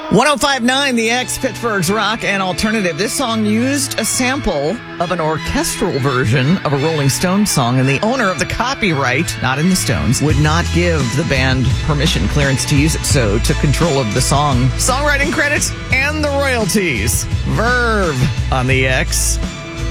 1059 The X, Pittsburgh's rock and alternative. This song used a sample of an orchestral version of a Rolling Stones song, and the owner of the copyright, not in the Stones, would not give the band permission, clearance to use it, so took control of the song, songwriting credits, and the royalties. Verve on The X.